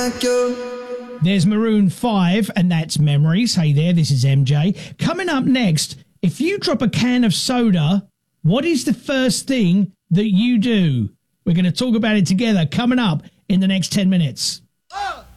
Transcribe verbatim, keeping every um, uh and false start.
like you. There's Maroon five, and that's Memories. Hey there, this is M J. Coming up next, if you drop a can of soda, what is the first thing that you do? We're going to talk about it together coming up in the next ten minutes. Oh.